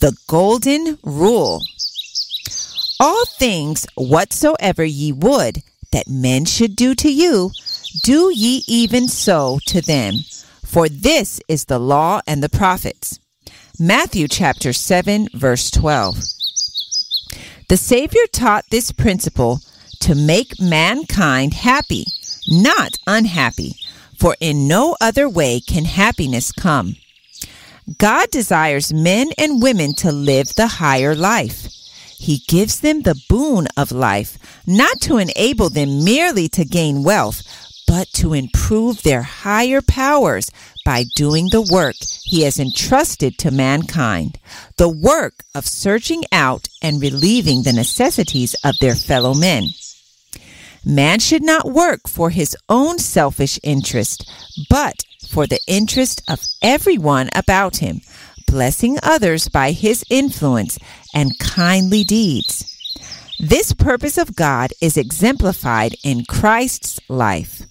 The golden rule. All things whatsoever ye would that men should do to you, do ye even so to them. For this is the law and the prophets. Matthew chapter 7, verse 12. The Savior taught this principle to make mankind happy, not unhappy, for in no other way can happiness come. God desires men and women to live the higher life. He gives them the boon of life, not to enable them merely to gain wealth, but to improve their higher powers by doing the work He has entrusted to mankind, the work of searching out and relieving the necessities of their fellow men. Man should not work for his own selfish interest, but for the interest of everyone about him, blessing others by his influence and kindly deeds. This purpose of God is exemplified in Christ's life.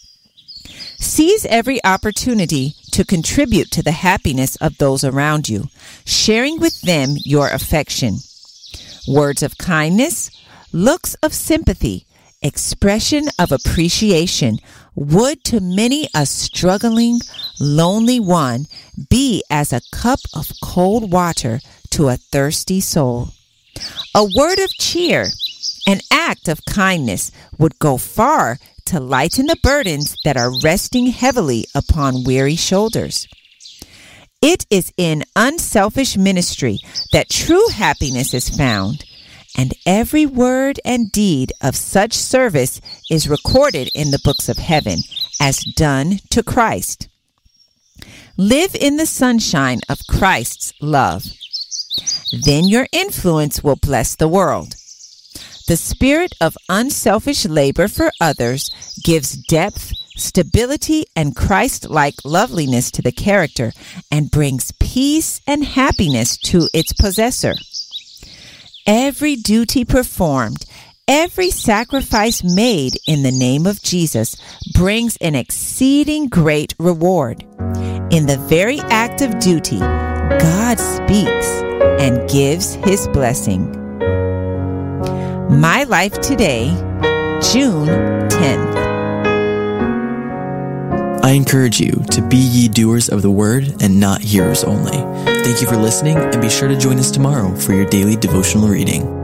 Seize every opportunity to contribute to the happiness of those around you, sharing with them your affection. Words of kindness, looks of sympathy, expression of appreciation would to many a struggling, lonely one be as a cup of cold water to a thirsty soul. A word of cheer, an act of kindness would go far to lighten the burdens that are resting heavily upon weary shoulders. It is in unselfish ministry that true happiness is found, and every word and deed of such service is recorded in the books of heaven as done to Christ. Live in the sunshine of Christ's love. Then your influence will bless the world. The spirit of unselfish labor for others gives depth, stability, and Christ-like loveliness to the character and brings peace and happiness to its possessor. Every duty performed, every sacrifice made in the name of Jesus brings an exceeding great reward. In the very act of duty, God speaks and gives His blessing. My Life Today, June 10th. I encourage you to be ye doers of the word and not hearers only. Thank you for listening, and be sure to join us tomorrow for your daily devotional reading.